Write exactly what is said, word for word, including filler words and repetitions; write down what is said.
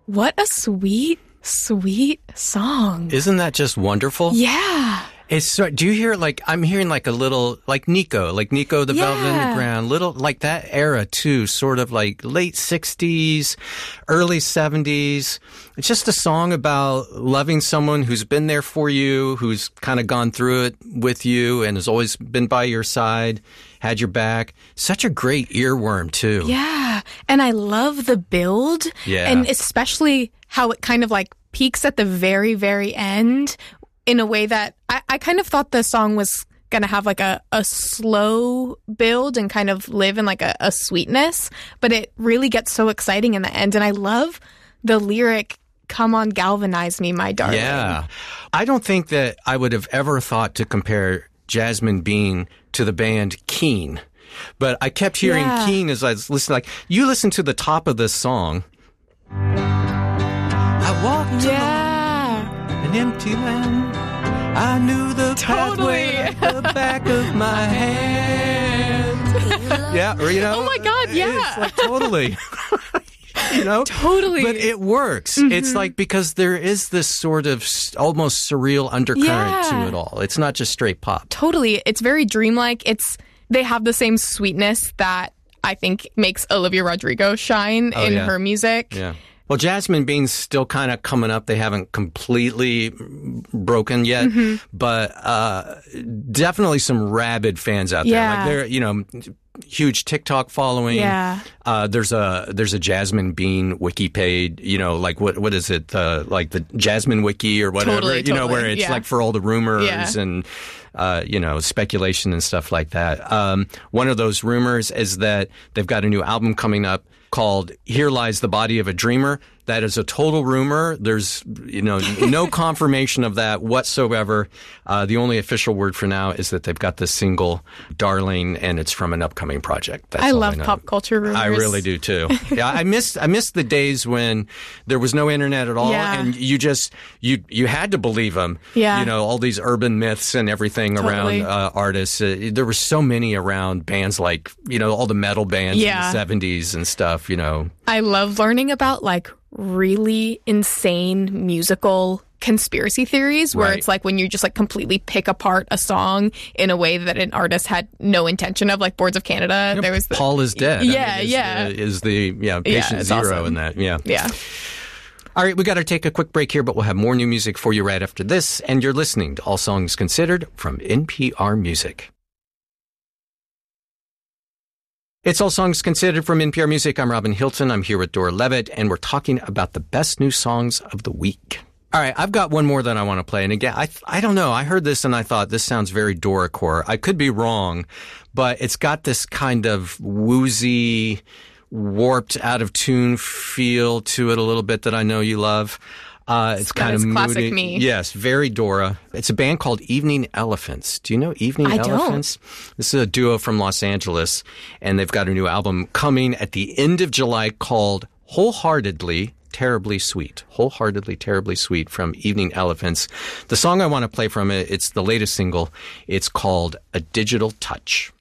What a sweet, sweet song. Isn't that just wonderful? Yeah. It's so, do you hear like, I'm hearing like a little, like Nico, like Nico the Yeah. Velvet Underground, little, like that era too, sort of like late sixties, early seventies. It's just a song about loving someone who's been there for you, who's kind of gone through it with you and has always been by your side, had your back. Such a great earworm too. Yeah. And I love the build. Yeah. And especially how it kind of like peaks at the very, very end in a way that I, I kind of thought the song was going to have like a, a slow build and kind of live in like a, a sweetness. But it really gets so exciting in the end. And I love the lyric, "Come on, galvanize me, my darling." Yeah. I don't think that I would have ever thought to compare Jasmine Bean to the band Keane. But I kept hearing Yeah. Keane as I was listening. Like, you listen to the top of this song. I walked Yeah. an empty land. I knew the Totally. pathway at the back of my hand. Yeah, or you know. Oh my God, yeah. It's like totally. You know? Totally. But it works. Mm-hmm. It's like because there is this sort of s- almost surreal undercurrent Yeah. to it all. It's not just straight pop. Totally. It's very dreamlike. It's they have the same sweetness that I think makes Olivia Rodrigo shine Oh, in yeah. her music. Yeah. Well, Jasmine Bean's still kind of coming up. They haven't completely broken yet, Mm-hmm. but uh, definitely some rabid fans out there. Yeah. Like they're, you know, huge TikTok following. Yeah. Uh, there's a there's a Jasmine Bean wiki page. You know, like what what is it? Uh, like the Jasmine Wiki or whatever. Totally, you know, totally. where it's Yeah. like for all the rumors Yeah. and. Uh, you know, speculation and stuff like that. Um, one of those rumors is that they've got a new album coming up called Here Lies the Body of a Dreamer. That is a total rumor. There's, you know, no confirmation of that whatsoever. Uh, the only official word for now is that they've got this single, Darling, and it's from an upcoming project. That's I all love know. pop culture rumors. I really do too. Yeah, I missed I missed the days when there was no internet at all, Yeah. and you just you you had to believe them. Yeah. You know, all these urban myths and everything Totally. around uh, artists. Uh, there were so many around bands like you know all the metal bands Yeah. in the seventies and stuff. You know, I love learning about like really insane musical conspiracy theories where Right. it's like when you just like completely pick apart a song in a way that an artist had no intention of, like Boards of Canada. There was the, Paul is dead. Yeah, I mean, is yeah. The, is the yeah patient it's zero awesome. in that? Yeah. yeah. All right, we got to take a quick break here, but we'll have more new music for you right after this. And you're listening to All Songs Considered from N P R Music. It's All Songs Considered from N P R Music. I'm Robin Hilton. I'm here with Dora Levitt, and we're talking about the best new songs of the week. All right, I've got one more that I want to play. And again, I I don't know. I heard this and I thought this sounds very Dora-core. I could be wrong, but it's got this kind of woozy, warped, out of tune feel to it a little bit that I know you love. Uh, it's That kind is of classic moody. me. Yes, very Dora. It's a band called Evening Elephants. Do you know Evening I don't. Elephants? This is a duo from Los Angeles, and they've got a new album coming at the end of July called Wholeheartedly Terribly Sweet. Wholeheartedly Terribly Sweet from Evening Elephants. The song I want to play from it, it's the latest single. It's called A Digital Touch.